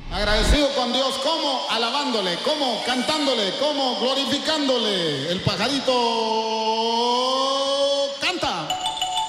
Agradecido con Dios, como alabándole, como cantándole, como glorificándole. El pajarito